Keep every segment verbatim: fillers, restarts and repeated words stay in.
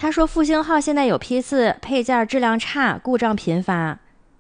他说复兴号现在有批次配件质量差，故障频发。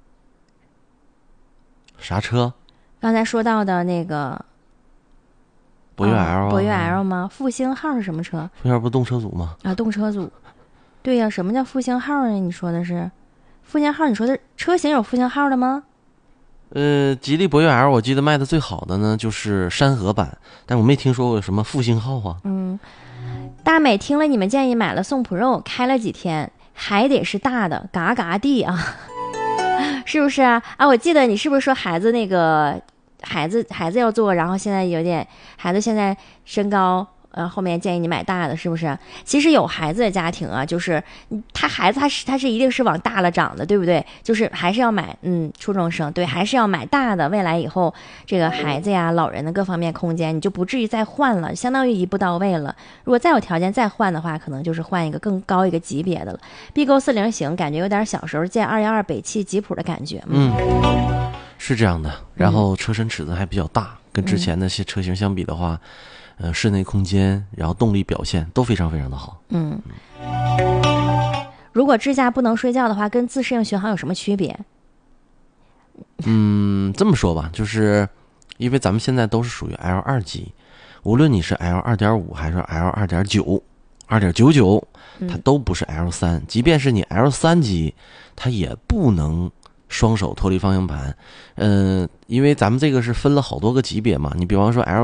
啥车？ 刚才说到的那个博越 L 啊， 博越 L 吗？复兴号是什么车？ 复兴号不动车组吗？ 啊，动车组。对呀、啊，什么叫复兴号呢？你说的是复兴号？你说的车型有复兴号的吗？ 呃，吉利博越 L 我记得卖的最好的呢就是山河版，但我没听说过有什么复兴号啊。 嗯，大美听了你们建议买了宋 Pro， 开了几天，还得是大的，嘎嘎地啊，是不是啊？啊，我记得你是不是说孩子那个孩子孩子要做，然后现在有点孩子现在身高。呃，后面建议你买大的，是不是？其实有孩子的家庭啊，就是他孩子他是他是一定是往大了长的，对不对？就是还是要买，嗯，初中生对，还是要买大的。未来以后这个孩子呀、老人的各方面空间，你就不至于再换了，相当于一步到位了。如果再有条件再换的话，可能就是换一个更高一个级别的了。B 勾四零型感觉有点小时候见二幺二北汽吉普的感觉， 嗯，是这样的。然后车身尺寸还比较大，跟之前那些车型相比的话。呃，室内空间，然后动力表现都非常非常的好。 嗯，如果支架不能睡觉的话，跟自适应巡航有什么区别？ 嗯，这么说吧，就是因为咱们现在都是属于 L 二 级，无论你是 L 二点五 还是 L 二点九、二点九九，它都不是 L 三。即便是你 L 三 级，它也不能双手脱离方向盘。嗯、呃，因为咱们这个是分了好多个级别嘛，你比方说 L